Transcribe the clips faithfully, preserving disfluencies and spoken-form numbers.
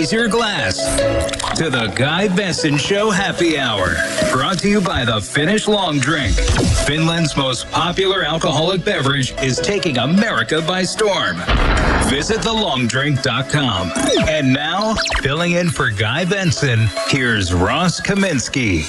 raise your glass to the Guy Benson Show Happy Hour. Brought to you by the Finnish Long Drink. Finland's most popular alcoholic beverage is taking America by storm. Visit the long drink dot com. And now, filling in for Guy Benson, here's Ross Kaminsky.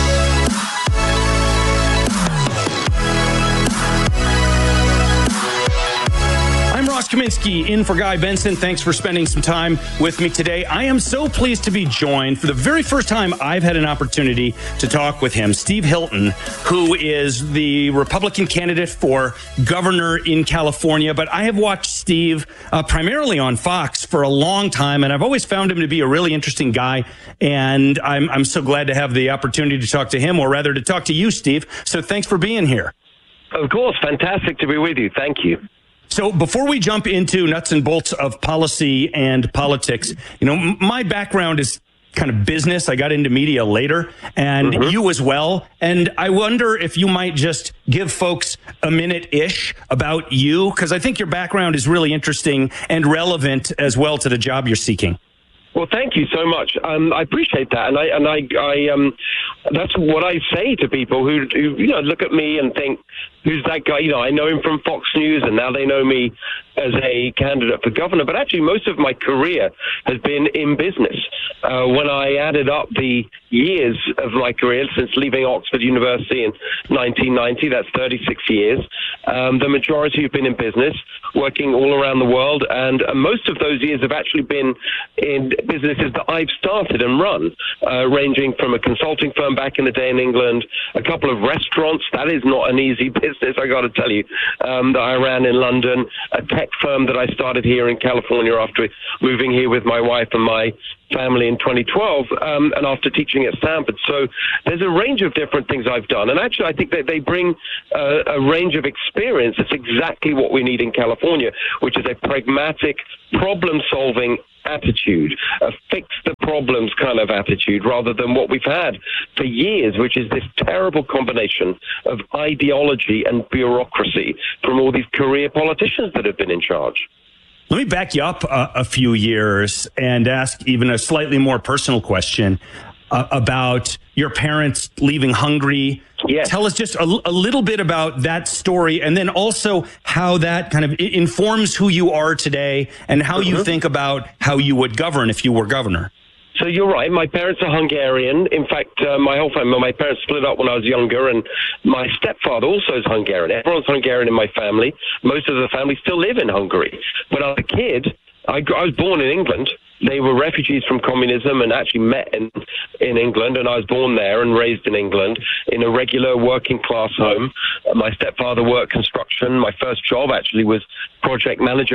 Kaminsky in for Guy Benson. Thanks for spending some time with me today. I am so pleased to be joined for the very first time I've had an opportunity to talk with him, Steve Hilton, who is the Republican candidate for governor in California. But I have watched Steve uh, primarily on Fox for a long time, and I've always found him to be a really interesting guy. And I'm, I'm so glad to have the opportunity to talk to him, or rather to talk to you, Steve. So thanks for being here. Of course. Fantastic to be with you. Thank you. So before we jump into nuts and bolts of policy and politics, you know, my background is kind of business. I got into media later, and mm-hmm. you as well. And I wonder if you might just give folks a minute-ish about you, because I think your background is really interesting and relevant as well to the job you're seeking. Well, thank you so much. Um, I appreciate that, and I and I, I um, that's what I say to people who, who, you know, look at me and think, "Who's that guy?" You know, I know him from Fox News, and now they know me as a candidate for governor. But actually, most of my career has been in business. Uh, when I added up the years of my career since leaving Oxford University in nineteen ninety, that's thirty-six years. Um, the majority have been in business, working all around the world, and uh, most of those years have actually been in businesses that I've started and run, uh, ranging from a consulting firm back in the day in England, a couple of restaurants. That is not an easy business, I got to tell you, um, that I ran in London, a tech firm that I started here in California after moving here with my wife and my family in twenty twelve, um, and after teaching at Stanford. So there's a range of different things I've done. And actually, I think that they bring uh, a range of experience. It's exactly what we need in California, which is a pragmatic, problem-solving attitude, a fix-the-problems kind of attitude, rather than what we've had for years, which is this terrible combination of ideology and bureaucracy from all these career politicians that have been in charge. Let me back you up a, a few years and ask even a slightly more personal question uh, about your parents leaving Hungary. Yes. Tell us just a, a little bit about that story, and then also how that kind of informs who you are today and how mm-hmm. you think about how you would govern if you were governor. So you're right. My parents are Hungarian. In fact, uh, my whole family, my parents split up when I was younger, and my stepfather also is Hungarian. Everyone's Hungarian in my family. Most of the family still live in Hungary. When I was a kid, I, I was born in England. They were refugees from communism and actually met in, in England, and I was born there and raised in England in a regular working class home. My stepfather worked construction. My first job actually was project manager